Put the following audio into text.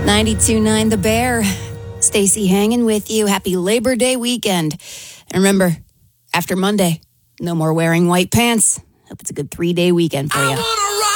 92.9 The Bear. Stacy hanging with you. Happy Labor Day weekend. And remember, after Monday, no more wearing white pants. Hope it's a good 3-day weekend for you.